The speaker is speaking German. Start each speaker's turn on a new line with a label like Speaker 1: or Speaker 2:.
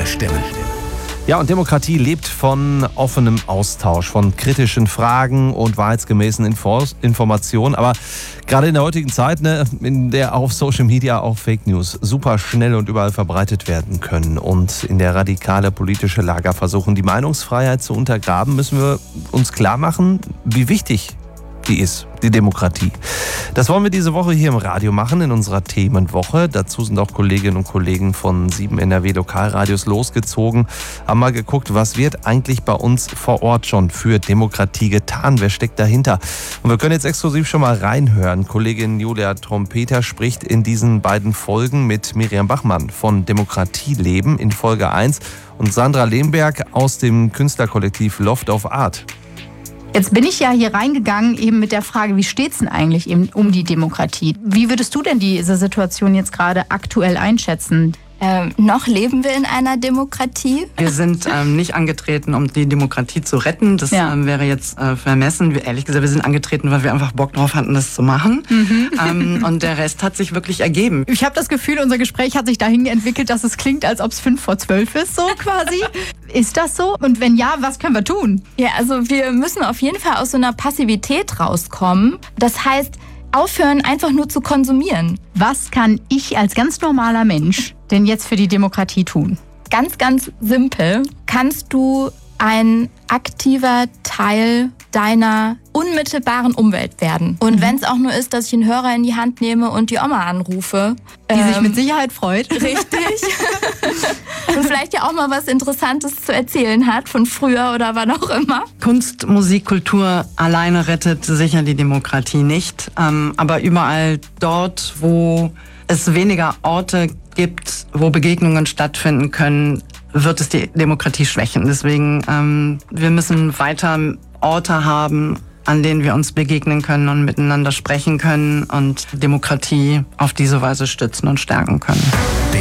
Speaker 1: stemmen.
Speaker 2: Ja, und Demokratie lebt von offenem Austausch, von kritischen Fragen und wahrheitsgemäßen Informationen. Aber gerade in der heutigen Zeit, in der auf Social Media auch Fake News super schnell und überall verbreitet werden können und in der radikale politische Lager versuchen, die Meinungsfreiheit zu untergraben, müssen wir uns klar machen, wie wichtig die ist, die Demokratie. Das wollen wir diese Woche hier im Radio machen, in unserer Themenwoche. Dazu sind auch Kolleginnen und Kollegen von 7 NRW-Lokalradios losgezogen, haben mal geguckt, was wird eigentlich bei uns vor Ort schon für Demokratie getan, wer steckt dahinter. Und wir können jetzt exklusiv schon mal reinhören. Kollegin Julia Trompeter spricht in diesen beiden Folgen mit Miriam Bachmann von Demokratie leben in Folge 1 und Sandra Lehmberg aus dem Künstlerkollektiv Loft of Art.
Speaker 3: Jetzt bin ich ja hier reingegangen eben mit der Frage, wie steht's denn eigentlich eben um die Demokratie? Wie würdest du denn diese Situation jetzt gerade aktuell einschätzen?
Speaker 4: Noch leben wir in einer Demokratie.
Speaker 5: Wir sind nicht angetreten, um die Demokratie zu retten. Das wäre jetzt vermessen. Ehrlich gesagt, wir sind angetreten, weil wir einfach Bock drauf hatten, das zu machen. Und der Rest hat sich wirklich ergeben.
Speaker 3: Ich habe das Gefühl, unser Gespräch hat sich dahin entwickelt, dass es klingt, als ob es 11:55 ist, so quasi. Ist das so? Und wenn ja, was können wir tun?
Speaker 4: Ja, also wir müssen auf jeden Fall aus so einer Passivität rauskommen. Das heißt, aufhören, einfach nur zu konsumieren.
Speaker 3: Was kann ich als ganz normaler Mensch denn jetzt für die Demokratie tun?
Speaker 4: Ganz, ganz simpel. Kannst du ein aktiver Teil deiner unmittelbaren Umwelt werden. Und wenn es auch nur ist, dass ich einen Hörer in die Hand nehme und die Oma anrufe.
Speaker 3: Die sich mit Sicherheit freut.
Speaker 4: Richtig. Und vielleicht ja auch mal was Interessantes zu erzählen hat, von früher oder wann auch immer.
Speaker 5: Kunst, Musik, Kultur alleine rettet sicher die Demokratie nicht. Aber überall dort, wo es weniger Orte gibt, wo Begegnungen stattfinden können, wird es die Demokratie schwächen. Deswegen, wir müssen weiter Orte haben, an denen wir uns begegnen können und miteinander sprechen können und Demokratie auf diese Weise stützen und stärken können.